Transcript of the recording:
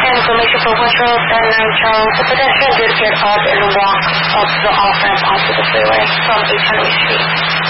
information for Woodrow, Ben 9 Charles. The pedestrian did get up and walk up the off-ramp onto the freeway from 8 Henry Street.